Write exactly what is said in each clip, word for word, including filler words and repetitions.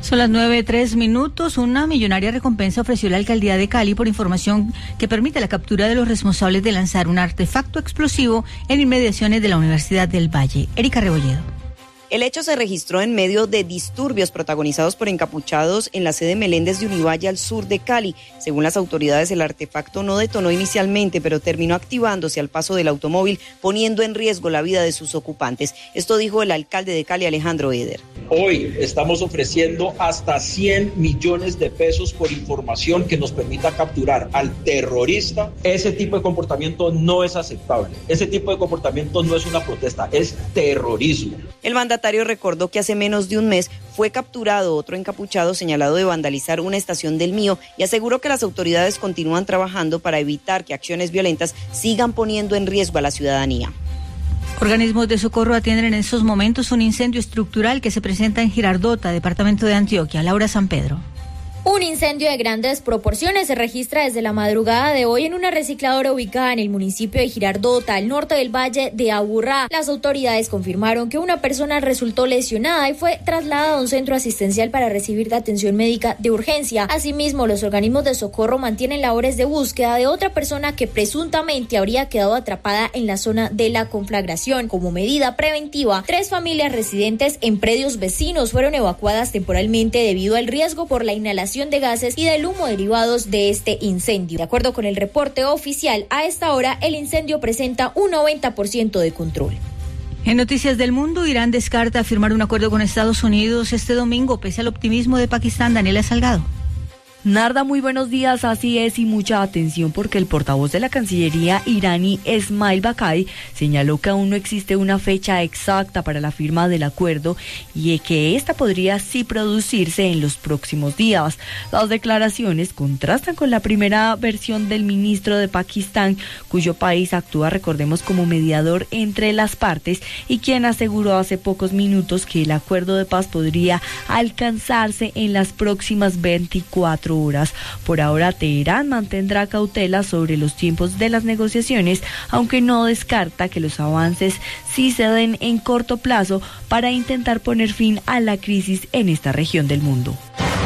Son las nueve, tres minutos. Una millonaria recompensa ofreció la alcaldía de Cali por información que permite la captura de los responsables de lanzar un artefacto explosivo en inmediaciones de la Universidad del Valle. Erika Rebolledo. El hecho se registró en medio de disturbios protagonizados por encapuchados en la sede Meléndez de Univalle al sur de Cali. Según las autoridades, el artefacto no detonó inicialmente, pero terminó activándose al paso del automóvil, poniendo en riesgo la vida de sus ocupantes. Esto dijo el alcalde de Cali, Alejandro Eder. Hoy estamos ofreciendo hasta cien millones de pesos por información que nos permita capturar al terrorista. Ese tipo de comportamiento no es aceptable. Ese tipo de comportamiento no es una protesta, es terrorismo. El mandatario recordó que hace menos de un mes fue capturado otro encapuchado señalado de vandalizar una estación del Mío y aseguró que las autoridades continúan trabajando para evitar que acciones violentas sigan poniendo en riesgo a la ciudadanía. Organismos de socorro atienden en estos momentos un incendio estructural que se presenta en Girardota, departamento de Antioquia. Laura San Pedro. Un incendio de grandes proporciones se registra desde la madrugada de hoy en una recicladora ubicada en el municipio de Girardota, al norte del valle de Aburrá. Las autoridades confirmaron que una persona resultó lesionada y fue trasladada a un centro asistencial para recibir atención médica de urgencia. Asimismo, los organismos de socorro mantienen labores de búsqueda de otra persona que presuntamente habría quedado atrapada en la zona de la conflagración. Como medida preventiva, tres familias residentes en predios vecinos fueron evacuadas temporalmente debido al riesgo por la inhalación de gases y del humo derivados de este incendio. De acuerdo con el reporte oficial, a esta hora el incendio presenta un noventa por ciento de control. En Noticias del Mundo, Irán descarta firmar un acuerdo con Estados Unidos este domingo, pese al optimismo de Pakistán. Daniela Salgado. Narda, muy buenos días, así es, y mucha atención porque el portavoz de la Cancillería iraní, Esmail Bakai, señaló que aún no existe una fecha exacta para la firma del acuerdo y que esta podría sí producirse en los próximos días. Las declaraciones contrastan con la primera versión del ministro de Pakistán, cuyo país actúa, recordemos, como mediador entre las partes y quien aseguró hace pocos minutos que el acuerdo de paz podría alcanzarse en las próximas veinticuatro horas. Por ahora, Teherán mantendrá cautela sobre los tiempos de las negociaciones, aunque no descarta que los avances sí se den en corto plazo para intentar poner fin a la crisis en esta región del mundo.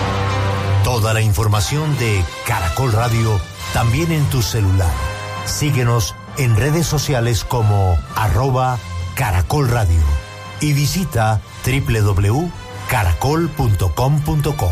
Toda la información de Caracol Radio también en tu celular. Síguenos en redes sociales como arroba Caracol Radio y visita doble u doble u doble u punto caracol punto com punto co.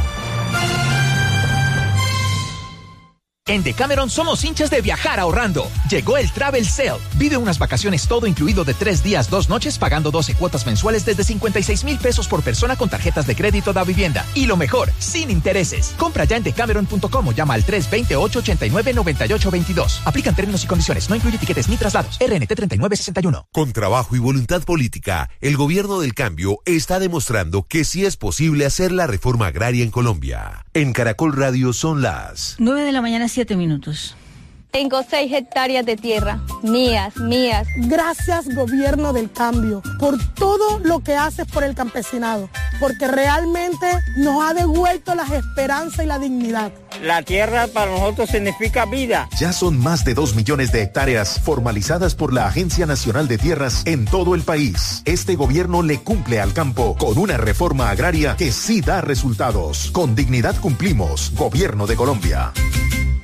En Decameron somos hinchas de viajar ahorrando. Llegó el Travel Sale. Vive unas vacaciones todo incluido de tres días, dos noches, pagando doce cuotas mensuales desde cincuenta y seis mil pesos por persona con tarjetas de crédito da vivienda. Y lo mejor, sin intereses. Compra ya en decameron punto com o llama al tres dos cero, ocho ocho nueve, nueve ocho dos dos. Aplican términos y condiciones. No incluye tiquetes ni traslados. R N T treinta y nueve sesenta y uno. Con trabajo y voluntad política, el gobierno del cambio está demostrando que sí es posible hacer la reforma agraria en Colombia. En Caracol Radio son las nueve de la mañana, siete minutos. Tengo seis hectáreas de tierra, mías, mías. Gracias, gobierno del cambio, por todo lo que haces por el campesinado, porque realmente nos ha devuelto las esperanzas y la dignidad. La tierra para nosotros significa vida. Ya son más de dos millones de hectáreas formalizadas por la Agencia Nacional de Tierras en todo el país. Este gobierno le cumple al campo con una reforma agraria que sí da resultados. Con dignidad cumplimos, Gobierno de Colombia.